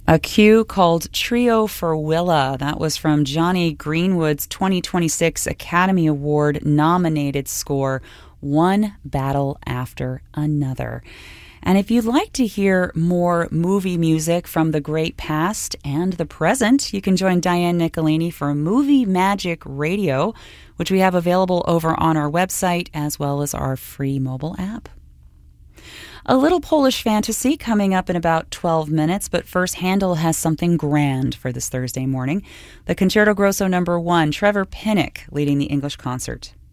A cue called Trio for Willa. That was from Johnny Greenwood's 2026 Academy Award nominated score, One Battle After Another. And if you'd like to hear more movie music from the great past and the present, you can join Diane Nicolini for Movie Magic Radio, which we have available over on our website as well as our free mobile app. A little Polish fantasy coming up in about 12 minutes, but first Handel has something grand for this Thursday morning. The Concerto Grosso No. 1, Trevor Pinnock leading the English concert.